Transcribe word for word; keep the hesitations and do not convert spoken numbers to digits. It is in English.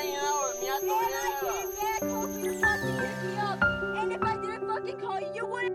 hanging out with me. I thought, And I yeah. came back hoping to fucking hit me up. And if I didn't fucking call you, you wouldn't.